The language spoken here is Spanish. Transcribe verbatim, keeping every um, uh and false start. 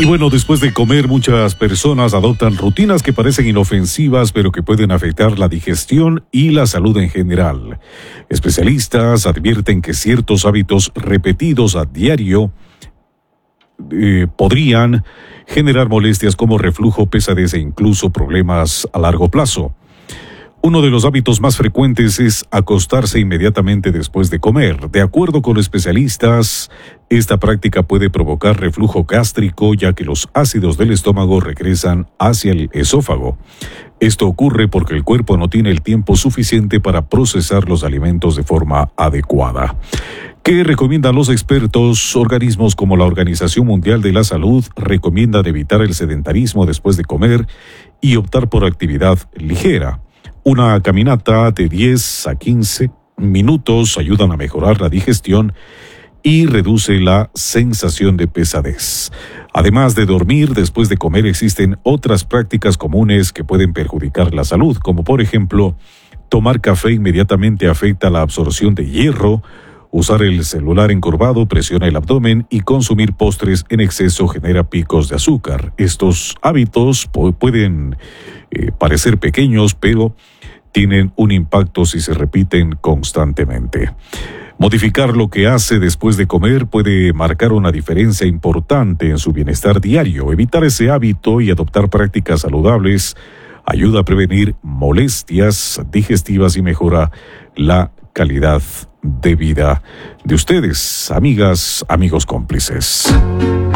Y bueno, después de comer, muchas personas adoptan rutinas que parecen inofensivas, pero que pueden afectar la digestión y la salud en general. Especialistas advierten que ciertos hábitos repetidos a diario eh, podrían generar molestias como reflujo, pesadez e incluso problemas a largo plazo. Uno de los hábitos más frecuentes es acostarse inmediatamente después de comer. De acuerdo con especialistas, esta práctica puede provocar reflujo gástrico, ya que los ácidos del estómago regresan hacia el esófago. Esto ocurre porque el cuerpo no tiene el tiempo suficiente para procesar los alimentos de forma adecuada. ¿Qué recomiendan los expertos? Organismos como la Organización Mundial de la Salud recomiendan evitar el sedentarismo después de comer y optar por actividad ligera. Una caminata de diez a quince minutos ayudan a mejorar la digestión y reduce la sensación de pesadez. Además de dormir después de comer, existen otras prácticas comunes que pueden perjudicar la salud, como por ejemplo, tomar café inmediatamente afecta la absorción de hierro, usar el celular encorvado presiona el abdomen y consumir postres en exceso genera picos de azúcar. Estos hábitos pu- pueden eh, parecer pequeños, pero tienen un impacto si se repiten constantemente. Modificar lo que hace después de comer puede marcar una diferencia importante en su bienestar diario. Evitar ese hábito y adoptar prácticas saludables ayuda a prevenir molestias digestivas y mejora la calidad de vida de ustedes, amigas, amigos cómplices.